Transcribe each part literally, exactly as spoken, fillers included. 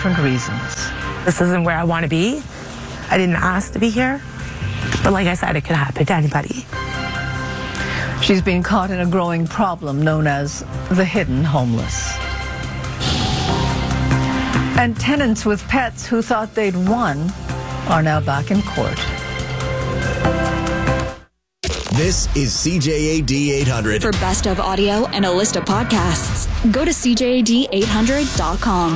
different reasons. This isn't where I want to be. I didn't ask to be here. But like I said, it could happen to anybody. She's been caught in a growing problem known as the hidden homeless. And tenants with pets who thought they'd won are now back in court. This is C J A D eight hundred. For best of audio and a list of podcasts, go to C J A D eight hundred dot com.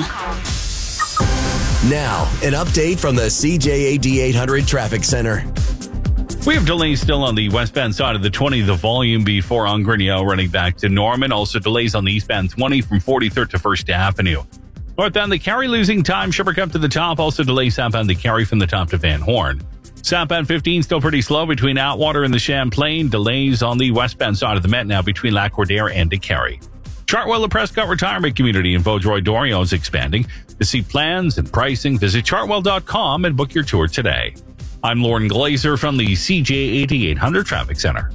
Now, an update from the C J A D eight hundred Traffic Center. We have delays still on the westbound side of the twenty, the volume before on Grinnell running back to Norman. Also delays on the eastbound twenty from forty-third to First Avenue. Northbound the Cary losing time, Sherbrooke up to the top. Also delays southbound the Cary from the top to Van Horn. Southbound fifteen still pretty slow between Atwater and the Champlain. Delays on the westbound side of the Met now between Lac-Cordaire and the Cary. Chartwell the Prescott Retirement Community in Vaudreuil-Dorion is expanding. To see plans and pricing, visit chartwell dot com and book your tour today. I'm Lauren Glazer from the C J A D eight hundred Traffic Center.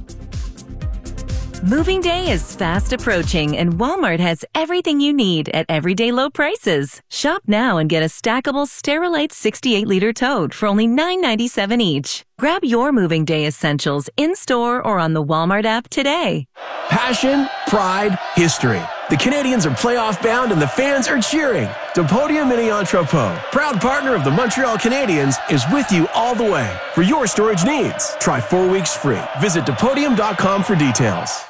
Moving day is fast approaching, and Walmart has everything you need at everyday low prices. Shop now and get a stackable Sterilite sixty-eight liter tote for only nine ninety-seven each. Grab your moving day essentials in-store or on the Walmart app today. Passion, pride, history. The Canadians are playoff bound and the fans are cheering. Depodium Mini Entrepôt, proud partner of the Montreal Canadiens, is with you all the way. For your storage needs, try four weeks free. Visit Depodium dot com for details.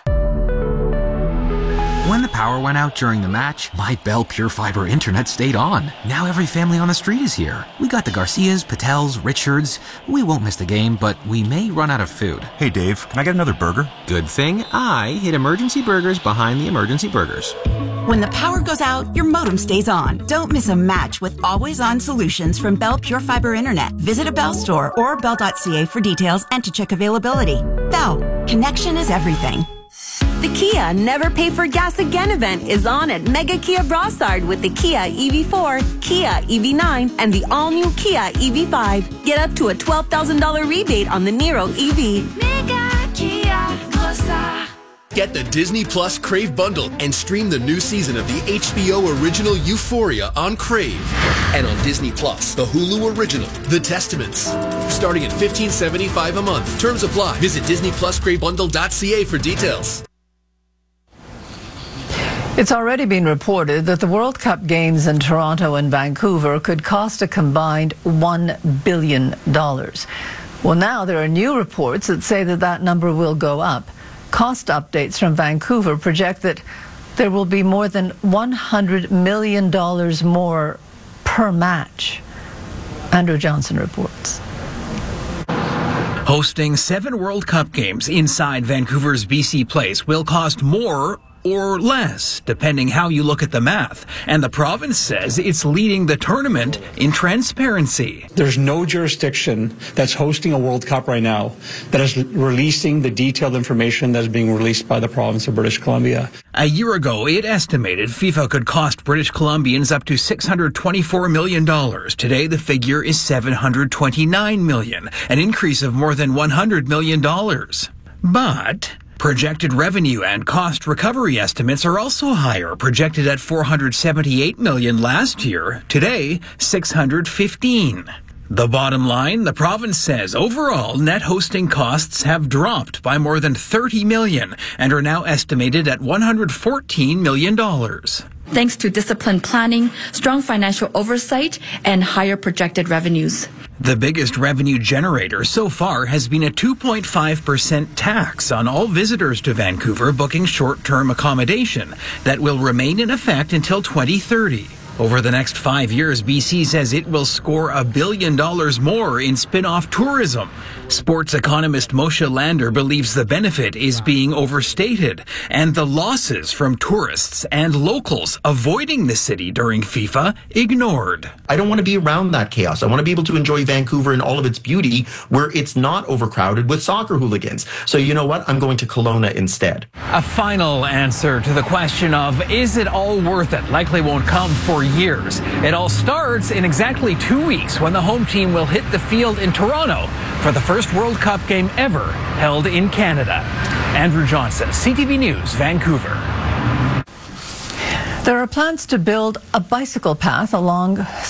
When the power went out during the match, my Bell Pure Fiber internet stayed on. Now every family on the street is here. We got the Garcias, Patels, Richards. We won't miss the game, but we may run out of food. Hey Dave, can I get another burger? Good thing I hid Emergency Burgers behind the Emergency Burgers. When the power goes out, your modem stays on. Don't miss a match with always-on solutions from Bell Pure Fiber Internet. Visit a Bell store or bell dot c a for details and to check availability. Bell, connection is everything. The Kia Never Pay for Gas Again event is on at Mega Kia Brossard with the Kia E V four, Kia E V nine, and the all-new Kia E V five. Get up to a twelve thousand dollars rebate on the Niro E V. Mega Kia Brossard. Get the Disney Plus Crave bundle and stream the new season of the H B O original Euphoria on Crave. And on Disney Plus, the Hulu original, The Testaments. Starting at fifteen seventy-five a month. Terms apply. Visit Disney Plus Crave Bundle dot c a for details. It's already been reported that the World Cup games in Toronto and Vancouver could cost a combined one billion dollars. Well, now there are new reports that say that that number will go up. Cost updates from Vancouver project that there will be more than one hundred million dollars more per match. Andrew Johnson reports. Hosting seven World Cup games inside Vancouver's B C Place will cost more or less, depending how you look at the math. And the province says it's leading the tournament in transparency. There's no jurisdiction that's hosting a World Cup right now that is releasing the detailed information that is being released by the province of British Columbia. A year ago, it estimated FIFA could cost British Columbians up to six hundred twenty-four million dollars. Today, the figure is seven hundred twenty-nine million dollars, an increase of more than one hundred million dollars. But projected revenue and cost recovery estimates are also higher, projected at four hundred seventy-eight million dollars last year. Today, six hundred fifteen. The bottom line, the province says overall net hosting costs have dropped by more than thirty million dollars and are now estimated at one hundred fourteen million dollars. Thanks to disciplined planning, strong financial oversight, and higher projected revenues. The biggest revenue generator so far has been a two point five percent tax on all visitors to Vancouver booking short-term accommodation that will remain in effect until twenty thirty. Over the next five years, B C says it will score a billion dollars more in spin-off tourism. Sports economist Moshe Lander believes the benefit is being overstated and the losses from tourists and locals avoiding the city during FIFA ignored. I don't want to be around that chaos. I want to be able to enjoy Vancouver in all of its beauty where it's not overcrowded with soccer hooligans. So you know what? I'm going to Kelowna instead. A final answer to the question of, is it all worth it? Likely won't come for years. It all starts in exactly two weeks when the home team will hit the field in Toronto for the first World Cup game ever held in Canada. Andrew Johnson, C T V News, Vancouver. There are plans to build a bicycle path along